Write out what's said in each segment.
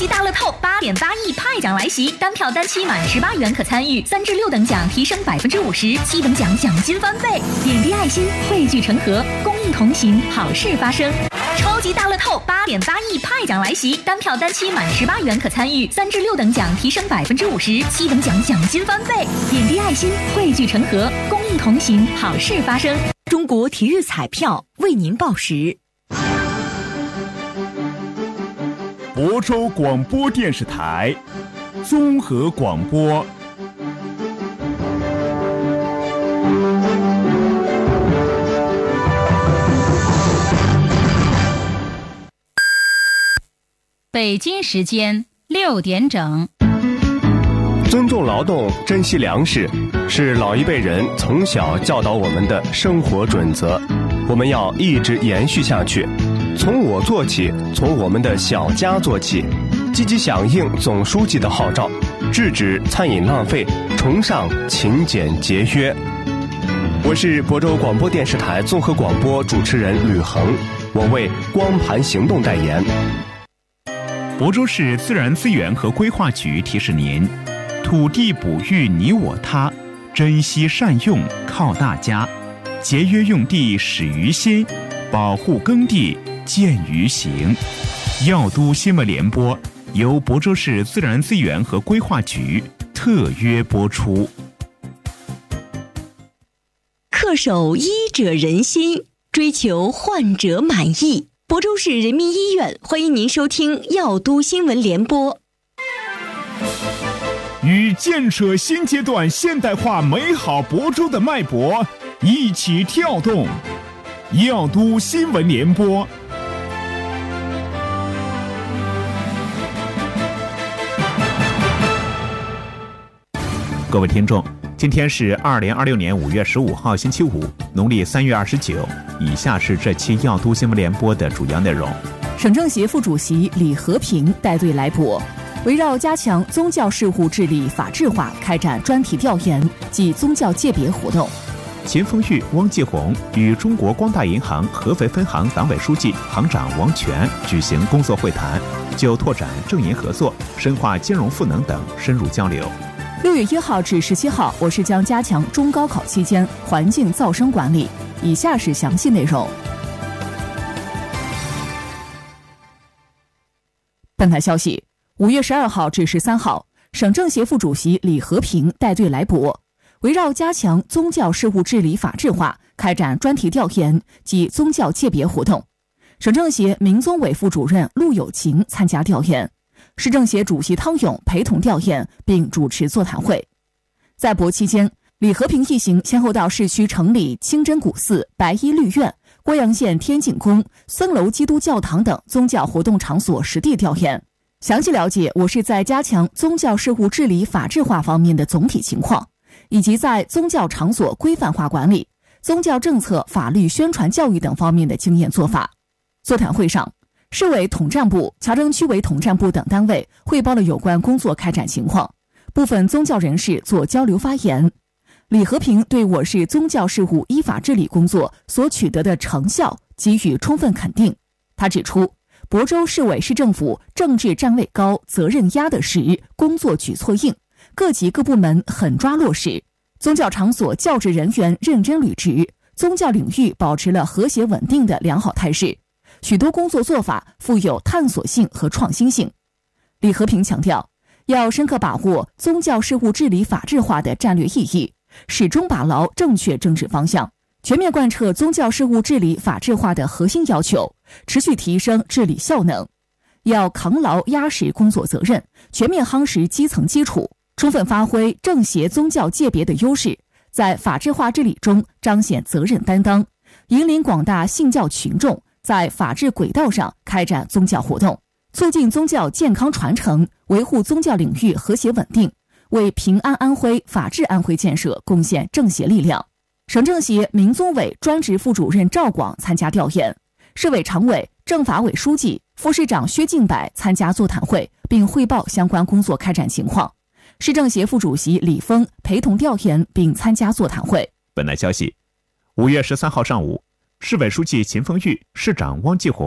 级大乐透8.8亿派奖来袭，单票单期满18元可参与，3至6等奖提升50%，7等奖奖金翻倍。点滴爱心，汇聚成河，公益同行，好事发生。超级大乐透8.8亿派奖来袭，单票单期满18元可参与，3至6等奖提升50%，7等奖奖金翻倍。点滴爱心，汇聚成河，公益同行，好事发生。 中国体育彩票为您报时。 亳州广播电视台综合广播。 北京时间6点整。 尊重劳动，珍惜粮食，是老一辈人从小教导我们的生活准则，我们要一直延续下去。从我做起，从我们的小家做起，积极响应总书记的号召，制止餐饮浪费，崇尚勤俭节约。我是亳州广播电视台综合广播主持人吕恒，我为光盘行动代言。 亳州市自然资源和规划局提示您：土地哺育你我他，珍惜善用靠大家，节约用地始于心，保护耕地见于行。药都新闻联播由亳州市自然资源和规划局特约播出。 恪守医者仁心，追求患者满意。亳州市人民医院欢迎您收听药都新闻联播。 与建设新阶段现代化美好亳州的脉搏一起跳动，药都新闻联播。各位听众，今天是2026年5月15号星期五，农历3月29。以下是这期药都新闻联播的主要内容。 省政协副主席李和平带队来亳，围绕加强宗教事务治理法治化，开展专题调研及宗教界别活动。 秦风玉、汪继红与中国光大银行合肥分行党委书记、行长王权举行工作会谈，就拓展政银合作、深化金融赋能等深入交流。 6月1号至17号，我市将加强中高考期间环境噪声管理。以下是详细内容。本台消息，5月12号至13号，省政协副主席李和平带队来亳，围绕加强宗教事务治理法治化，开展专题调研及宗教界别活动。省政协民宗委副主任陆有琴参加调研，市政协主席汤勇陪同调研并主持座谈会。在亳期间，李和平一行先后到市区城里清真古寺、白衣律院、郭阳县天景宫、僧楼基督教堂等宗教活动场所实地调研，详细了解我市在加强宗教事务治理法治化方面的总体情况，以及在宗教场所规范化管理、宗教政策法律宣传教育等方面的经验做法。座谈会上，市委统战部、侨政区委统战部等单位汇报了有关工作开展情况，部分宗教人士做交流发言。李和平对我市宗教事务依法治理工作所取得的成效给予充分肯定。他指出，亳州市委市政府政治站位高、责任压得实、工作举措硬，各级各部门狠抓落实，宗教场所教职人员认真履职，宗教领域保持了和谐稳定的良好态势，许多工作做法富有探索性和创新性。李和平强调，要深刻把握宗教事务治理法治化的战略意义，始终把牢正确政治方向，全面贯彻宗教事务治理法治化的核心要求，持续提升治理效能。要扛牢压实工作责任，全面夯实基层基础，充分发挥政协宗教界别的优势，在法治化治理中彰显责任担当，引领广大信教群众在法治轨道上开展宗教活动，促进宗教健康传承，维护宗教领域和谐稳定，为平安安徽、法治安徽建设贡献政协力量。省政协民宗委专职副主任赵广参加调研，市委常委、政法委书记、副市长薛敬柏参加座谈会，并汇报相关工作开展情况。市政协副主席李峰陪同调研并参加座谈会。 本台消息，5月13号上午，市委书记秦风玉、市长汪继红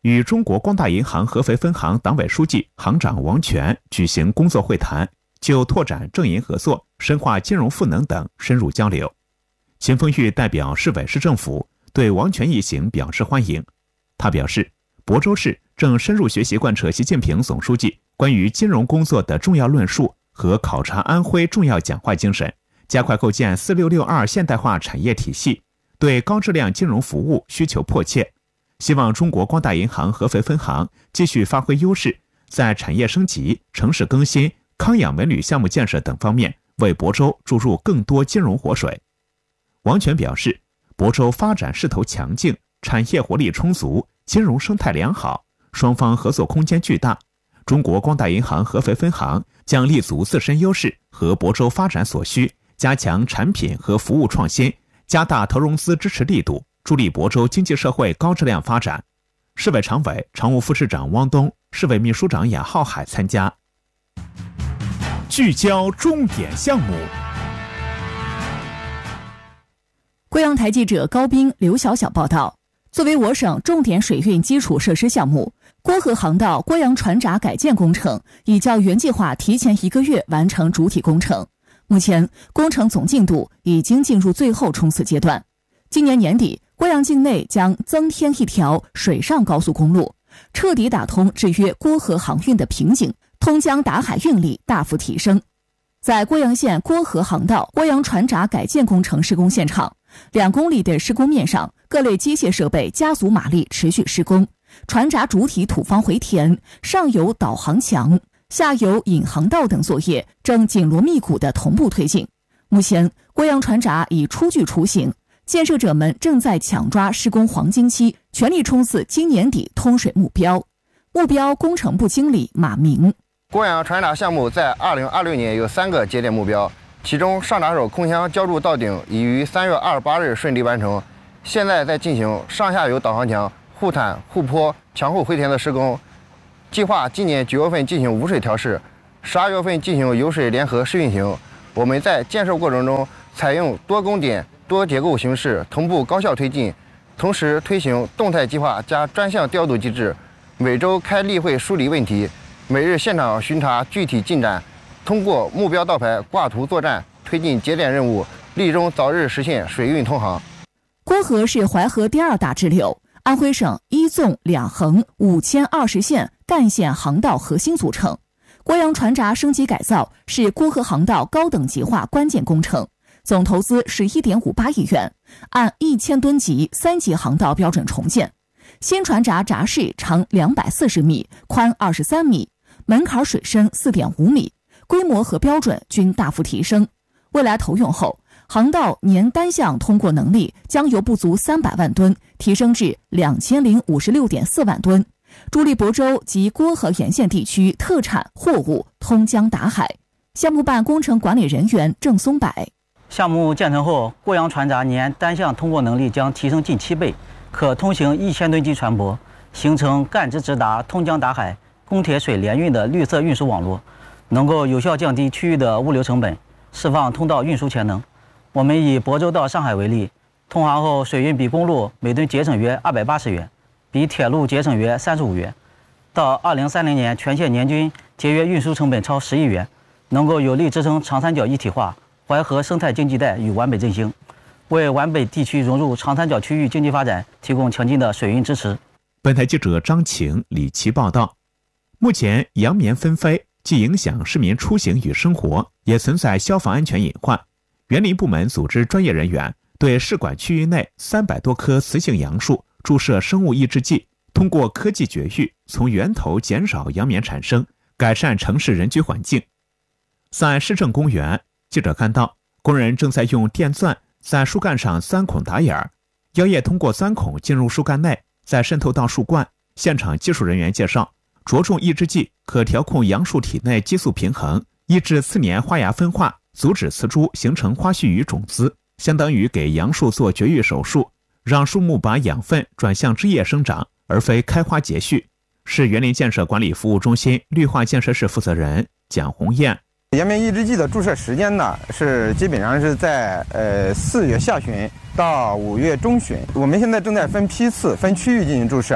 与中国光大银行合肥分行党委书记、行长王全举行工作会谈，就拓展政银合作、深化金融赋能等深入交流。秦凤玉代表市委市政府对王全一行表示欢迎。他表示，亳州市正深入学习贯彻习近平总书记关于金融工作的重要论述和考察安徽重要讲话精神，加快构建4662现代化产业体系，对高质量金融服务需求迫切。希望中国光大银行合肥分行继续发挥优势，在产业升级、城市更新、康养文旅项目建设等方面为亳州注入更多金融活水。王全表示，亳州发展势头强劲，产业活力充足，金融生态良好，双方合作空间巨大。中国光大银行合肥分行将立足自身优势和亳州发展所需，加强产品和服务创新，加大投融资支持力度，助力亳州经济社会高质量发展。市委常委、常务副市长汪东、市委秘书长雅浩海参加。聚焦重点项目。 贵阳台记者高斌、刘晓晓报道，作为我省重点水运基础设施项目，郭河航道郭阳船闸改建工程已较原计划提前1个月完成主体工程，目前工程总进度已经进入最后冲刺阶段。今年年底，郭阳境内将增添一条水上高速公路，彻底打通制约郭河航运的瓶颈，通江达海运力大幅提升。在郭阳县郭河航道郭阳船闸改建工程施工现场，2公里的施工面上，各类机械设备加足马力持续施工，船闸主体土方回填，上游导航墙、下游引航道等作业正紧锣密鼓地同步推进。目前，郭阳船闸已初具雏形，建设者们正在抢抓施工黄金期，全力冲刺今年底通水目标。工程部经理马明： 郭阳船闸项目在2026年有3个节点目标，其中上闸手空箱浇筑到顶已于3月28日顺利完成，现在在进行上下游导航墙、护毯、护坡、墙后回填的施工，计划今年9月份进行无水调试，12月份进行油水联合试运行。我们在建设过程中采用多工点、多结构形式，同步高效推进，同时推行动态计划加专项调度机制，每周开例会梳理问题，每日现场巡查具体进展，通过目标道牌挂图作战，推进节点任务，力争早日实现水运通航。 郭河是淮河第2大支流，安徽省1纵2横5牵20线干线航道核心组成。郭阳船闸升级改造是郭河航道高等级化关键工程，总投资11.58亿元，按1000吨级3级航道标准重建。新船闸闸室长240米，宽23米，门槛水深4.5米，规模和标准均大幅提升。未来投用后，航道年单项通过能力将由不足300万吨提升至2056.4万吨，助力亳州及郭河沿线地区特产货物通江达海。项目办工程管理人员郑松柏： 项目建成后，郭阳船闸年单项通过能力将提升近7倍，可通行1000吨级船舶，形成干支直达、通江达海、公铁水联运的绿色运输网络，能够有效降低区域的物流成本，释放通道运输潜能。我们以亳州到上海为例，通航后水运比公路每吨节省约280元，比铁路节省约35元。到2030年，全县年均节约运输成本超10亿元，能够有力支撑长三角一体化、淮河生态经济带与皖北振兴，为皖北地区融入长三角区域经济发展提供强劲的水运支持。 本台记者张晴、李琦报道。目前洋棉纷飞，既影响市民出行与生活，也存在消防安全隐患。园林部门组织专业人员对市管区域内300多棵雌性杨树注射生物抑制剂，通过科技绝育，从源头减少洋棉产生，改善城市人居环境。在市政公园，记者看到工人正在用电钻在树干上钻孔打眼儿，药液通过钻孔进入树干内，再渗透到树冠。现场技术人员介绍，着重抑制剂可调控杨树体内激素平衡，抑制次年花芽分化，阻止雌株形成花序与种子，相当于给杨树做绝育手术，让树木把养分转向枝叶生长，而非开花结序。市园林建设管理服务中心绿化建设室负责人蒋红艳： 洋棉抑制剂的注射时间呢，是基本上是在4月下旬到5月中旬。我们现在正在分批次、分区域进行注射。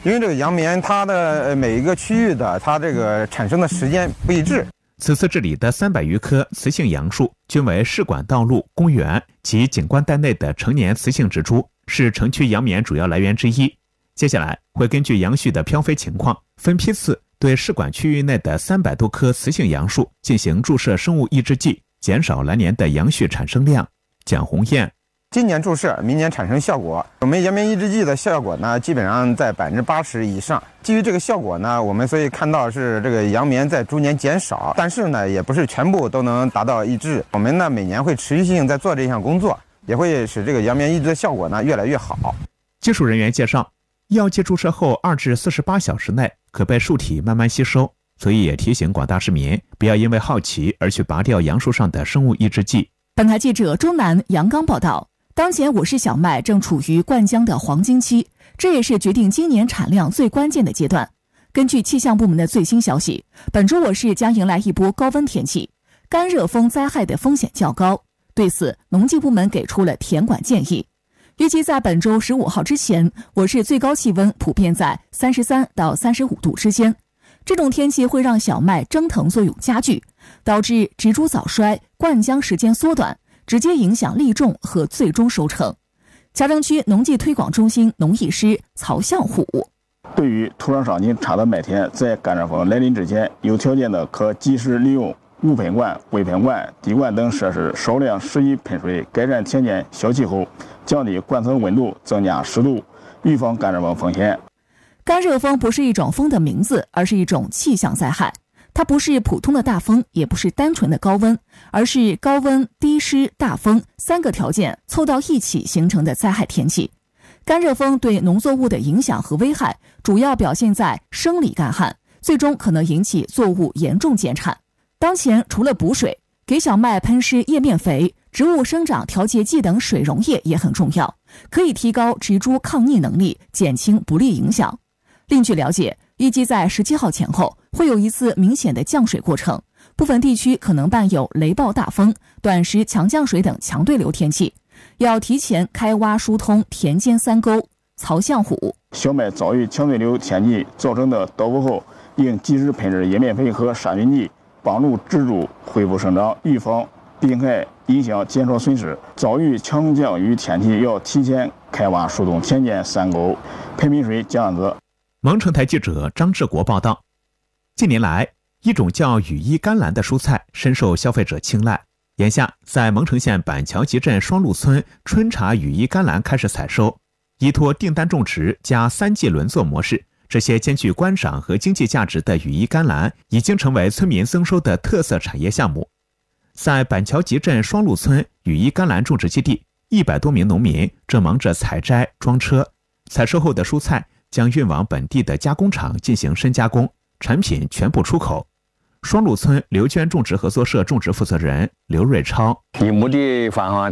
因为这个杨棉它的每一个区域的它这个产生的时间不一致。 此次治理的300余棵雌性杨树均为市管道路、公园及景观带内的成年雌性植株，是城区杨棉主要来源之一。接下来会根据杨絮的飘飞情况，分批次对市管区域内的300多棵雌性杨树进行注射生物抑制剂，减少来年的杨絮产生量。蒋红艳： 今年注射，明年产生效果。我们杨棉抑制剂的效果呢，基本上在80%以上。基于这个效果呢，我们所以看到是这个杨棉在逐年减少，但是呢，也不是全部都能达到抑制。我们呢，每年会持续性在做这项工作，也会使这个杨棉抑制的效果呢越来越好。 技术人员介绍，药剂注射后2至48小时内可被树体慢慢吸收，所以也提醒广大市民不要因为好奇而去拔掉杨树上的生物抑制剂。 本台记者周南、杨刚报道。当前我市小麦正处于灌浆的黄金期，这也是决定今年产量最关键的阶段。根据气象部门的最新消息，本周我市将迎来一波高温天气，干热风灾害的风险较高。对此，农技部门给出了田管建议。预计在本周15号之前，我市最高气温普遍在33到35度之间。这种天气会让小麦蒸腾作用加剧，导致植株早衰、灌浆时间缩短，直接影响粒重和最终收成。嘉征区农技推广中心农艺师曹向虎： 对于土壤伤筋差的麦田，在干热风来临之前，有条件的可及时利用无喷管、微喷管、滴灌等设施少量施以喷水，改善田间小气候，降低灌层温度，增加湿度，预防干热风风险。 干热风不是一种风的名字，而是一种气象灾害。它不是普通的大风，也不是单纯的高温，而是高温、低湿、大风3个条件凑到一起形成的灾害天气。干热风对农作物的影响和危害主要表现在生理干旱，最终可能引起作物严重减产。当前除了补水，给小麦喷施叶面肥、植物生长调节剂等水溶液也很重要，可以提高植株抗逆能力，减轻不利影响。另据了解，预计在17号前后会有一次明显的降水过程，部分地区可能伴有雷暴大风、短时强降水等强对流天气，要提前开挖疏通田间3沟。曹向虎： 小麦遭遇强对流天气造成的倒伏后，应及时喷施叶面肥和杀菌剂，帮助植株恢复生长，预防病害影响，减少损失。遭遇强降雨天气，要提前开挖疏通田间3沟，喷品水降样子。 蒙城台记者张志国报道，近年来，一种叫羽衣甘蓝的蔬菜深受消费者青睐。眼下，在蒙城县板桥集镇双鹿村春茶羽衣甘蓝开始采收，依托订单种植加3季轮作模式，这些兼具观赏和经济价值的羽衣甘蓝已经成为村民增收的特色产业项目。在板桥集镇双鹿村羽衣甘蓝种植基地，100多名农民正忙着采摘、装车，采收后的蔬菜将运往本地的加工厂进行深加工，产品全部出口。双鹿村刘娟种植合作社种植负责人刘瑞超： 一亩地方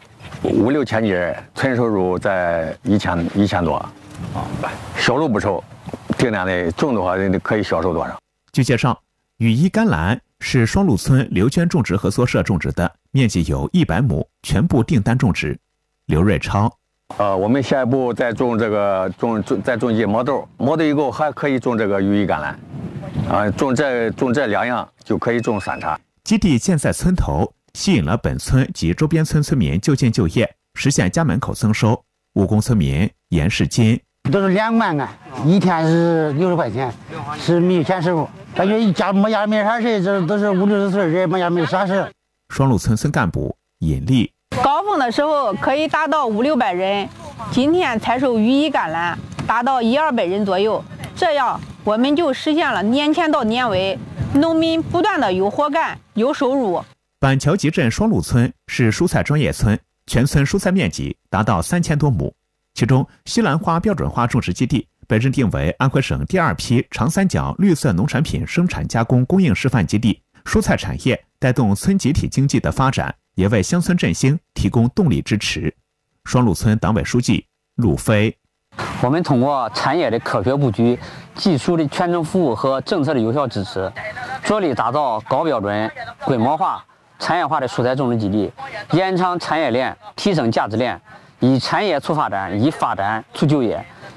5、6千斤，纯收入在1000多，销路不愁，定量的种的话可以销售多少？ 据介绍，羽衣甘蓝是双鹿村刘娟种植合作社种植的，面积有100亩，全部订单种植。刘瑞超： 我们下一步再种再种些毛豆，毛豆以后还可以种这个羽衣甘蓝，种这2样就可以种3茬。 基地建在村头，吸引了本村及周边村村民就近就业，实现家门口增收。务工村民严世金： 都是2万啊，一天是60块钱，是没有钱收入。感觉一家没啥事，这都是50、60岁人，没啥事。 双鹿村村干部尹丽： 高峰的时候可以达到500、600人，今天采收羽衣甘蓝达到100-200人左右，这样我们就实现了年前到年尾，农民不断的有活干，有收入。 板桥集镇双鹿村是蔬菜专业村，全村蔬菜面积达到3000多亩，其中西兰花标准化种植基地被认定为安徽省第2批长三角绿色农产品生产加工供应示范基地，蔬菜产业带动村集体经济的发展，也为乡村振兴提供动力支持。双鹿村党委书记陆飞： 我们通过产业的科学布局、技术的全程服务和政策的有效支持，着力打造高标准、规模化、产业化的蔬菜种植基地，延长产业链，提升价值链，以产业促发展，以发展促就业，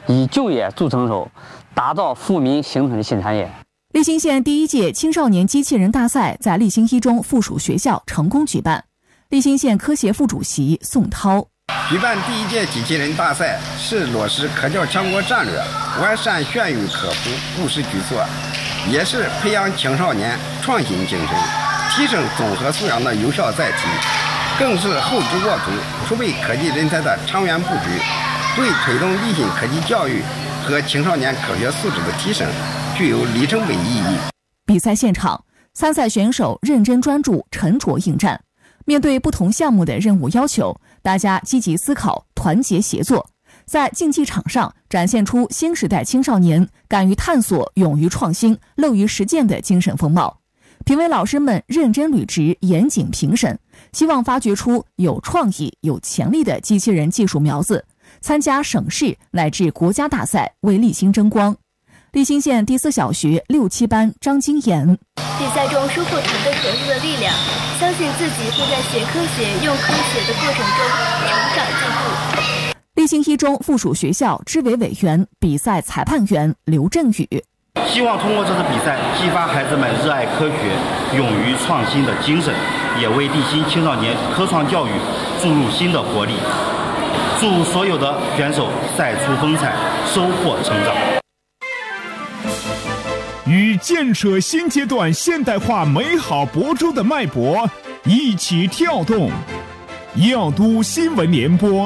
以就业助成手，打造富民形成的新产业。 利兴县第1届青少年机器人大赛在利兴一中附属学校成功举办。利兴县科协副主席宋涛： 举办第1届机器人大赛是落实科教强国战略，完善宣语科普务实举措，也是培养青少年创新精神、提升综合素养的有效载体，更是厚植沃土、储备科技人才的长远布局，对推动利兴科技教育和青少年科学素质的提升具有里程碑意义。 比赛现场，参赛选手认真专注、沉着应战。面对不同项目的任务要求，大家积极思考、团结协作，在竞技场上展现出新时代青少年敢于探索、勇于创新、乐于实践的精神风貌。评委老师们认真履职、严谨评审，希望发掘出有创意、有潜力的机器人技术苗子，参加省市乃至国家大赛，为利兴争光。利兴县第4小学6、7班张金妍： 比赛中收获团队合作的力量，相信自己会在学科学、用科学的过程中成长进步。 利兴一中附属学校支委委员、比赛裁判员刘振宇： 希望通过这次比赛激发孩子们热爱科学、勇于创新的精神，也为利兴青少年科创教育注入新的活力。祝所有的选手赛出风采，收获成长。 与建设新阶段现代化美好亳州的脉搏一起跳动，耀都新闻联播。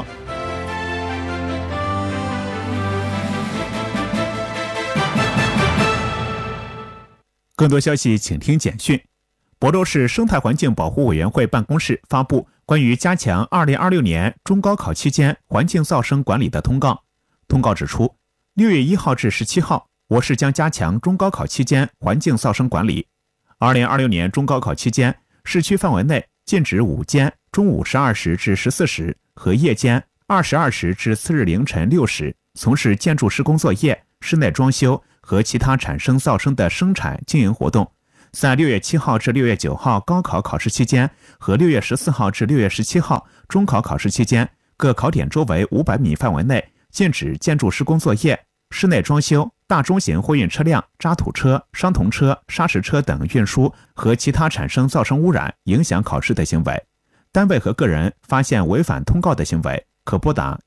更多消息请听简讯。亳州市生态环境保护委员会办公室发布关于加强2026年中高考期间环境噪声管理的通告。通告指出，6月1号至17号，我市将加强中高考期间环境噪声管理。2026年中高考期间，市区范围内禁止午间中午12时至14时和夜间22时至次日凌晨6时从事建筑施工作业、室内装修和其他产生噪声的生产经营活动。在6月7号至6月9号高考考试期间和6月14号至6月17号中考考试期间，各考点周围500米范围内禁止建筑施工作业、室内装修、大中型货运车辆、渣土车、商铜车、砂石车等运输和其他产生噪声污染、影响考试的行为。单位和个人发现违反通告的行为，可拨打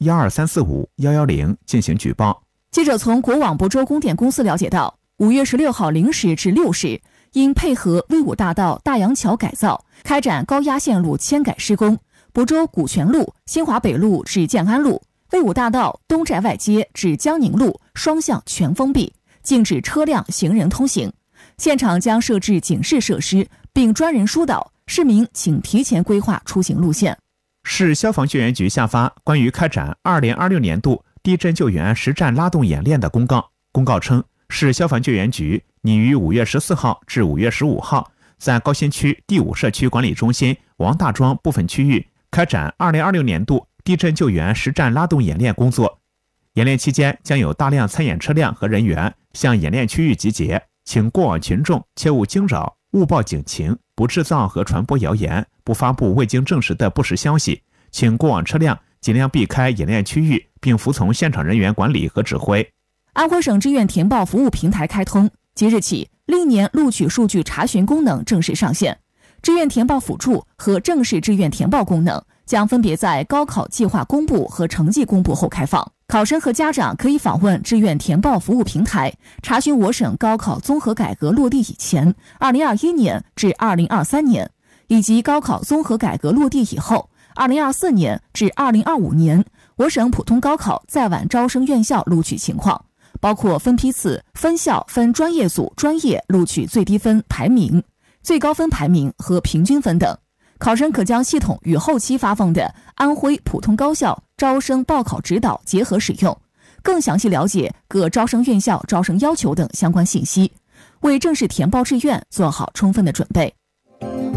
12345-110进行举报。 记者从国网亳州供电公司了解到，5月16号0时至6时，因配合威武大道大洋桥改造，开展高压线路迁改施工，亳州古泉路、新华北路至建安路、威武大道东寨外街至江宁路双向全封闭，禁止车辆、行人通行。现场将设置警示设施，并专人疏导，市民请提前规划出行路线。 市消防救援局下发关于开展2026年度地震救援实战拉动演练的公告。公告称，市消防救援局拟于5月14号至5月15号，在高新区第5社区管理中心王大庄部分区域开展2026年度地震救援实战拉动演练工作。演练期间将有大量参演车辆和人员向演练区域集结，请过往群众切勿惊扰、勿报警情、不制造和传播谣言、不发布未经证实的不实消息，请过往车辆尽量避开演练区域，并服从现场人员管理和指挥。 安徽省志愿填报服务平台开通，即日起，历年录取数据查询功能正式上线，志愿填报辅助和正式志愿填报功能将分别在高考计划公布和成绩公布后开放。考生和家长可以访问志愿填报服务平台，查询我省高考综合改革落地以前2021年至2023年，以及高考综合改革落地以后2024年至2025年我省普通高考在晚招生院校录取情况，包括分批次、分校、分专业组、专业录取最低分排名、最高分排名和平均分等。考生可将系统与后期发放的安徽普通高校招生报考指导结合使用，更详细了解各招生院校招生要求等相关信息，为正式填报志愿做好充分的准备。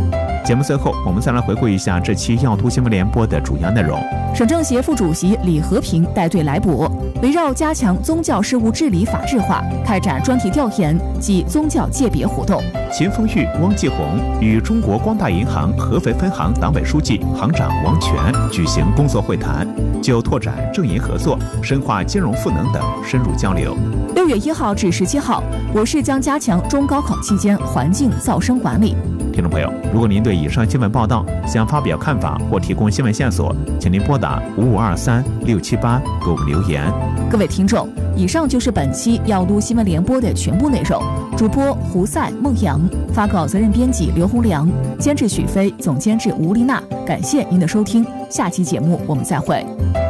节目最后，我们再来回顾一下这期要读新闻联播的主要内容。 省政协副主席李和平带队来博，围绕加强宗教事务治理法治化，开展专题调研及宗教界别活动。 秦凤玉、汪继红与中国光大银行合肥分行党委书记、行长王权举行工作会谈，就拓展政银合作、深化金融赋能等深入交流。 6月1号至17号，我市将加强中高考期间环境噪声管理。 听众朋友，如果您对以上新闻报道想发表看法或提供新闻线索，请您拨打5523678给我们留言。 各位听众，以上就是本期要读新闻联播的全部内容。主播胡赛、孟阳，发稿责任编辑刘洪良，监制许飞，总监制吴丽娜。感谢您的收听，下期节目我们再会。